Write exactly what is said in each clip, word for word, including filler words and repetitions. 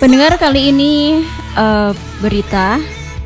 Pendengar, kali ini uh, berita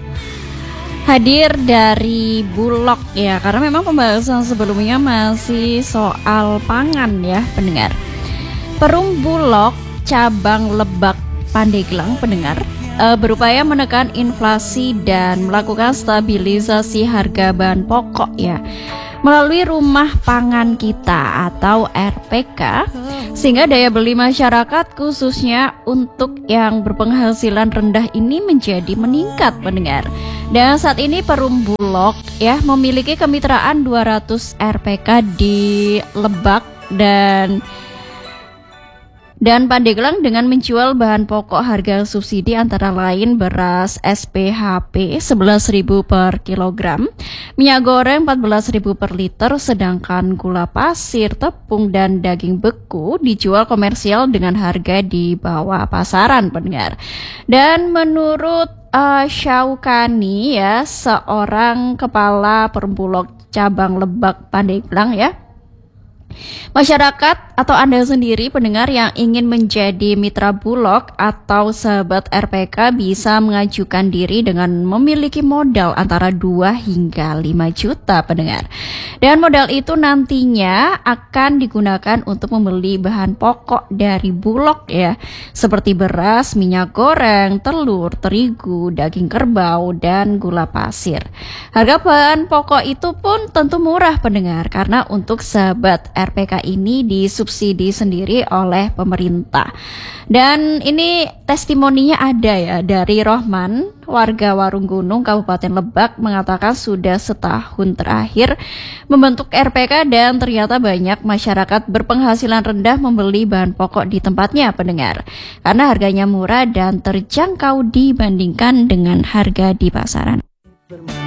hadir dari Bulog ya, karena memang pembahasan sebelumnya masih soal pangan ya pendengar. Perum Bulog cabang Lebak Pandeglang pendengar uh, berupaya menekan inflasi dan melakukan stabilisasi harga bahan pokok ya melalui Rumah Pangan Kita atau R P K, sehingga daya beli masyarakat khususnya untuk yang berpenghasilan rendah ini menjadi meningkat pendengar. Dan saat ini Perum Bulog ya memiliki kemitraan dua ratus R P K di Lebak dan dan Pandeglang dengan menjual bahan pokok harga subsidi antara lain beras S P H P sebelas ribu per kilogram, minyak goreng empat belas ribu per liter, sedangkan gula pasir, tepung, dan daging beku dijual komersial dengan harga di bawah pasaran pendengar. Dan menurut uh, Syaukani ya, seorang kepala Perum Bulog cabang Lebak Pandeglang ya, masyarakat atau Anda sendiri pendengar yang ingin menjadi mitra Bulog atau sahabat R P K bisa mengajukan diri dengan memiliki modal antara dua hingga lima juta pendengar. Dan modal itu nantinya akan digunakan untuk membeli bahan pokok dari Bulog ya, seperti beras, minyak goreng, telur, terigu, daging kerbau, dan gula pasir. Harga bahan pokok itu pun tentu murah pendengar, karena untuk sahabat R P K ini disubsidi sendiri oleh pemerintah. Dan ini testimoninya ada ya dari Rohman, warga Warung Gunung Kabupaten Lebak, mengatakan sudah setahun terakhir membentuk R P K dan ternyata banyak masyarakat berpenghasilan rendah membeli bahan pokok di tempatnya pendengar, karena harganya murah dan terjangkau dibandingkan dengan harga di pasaran.